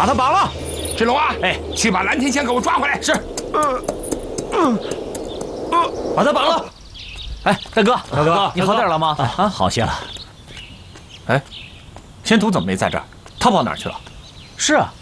把他绑了。 志龙啊， 哎， 去把蓝天香给我抓回来。 是。把他绑了。哎，大哥，你好点了吗？啊，好些了。哎，仙徒怎么没在这儿？他跑哪儿去了？ 是啊，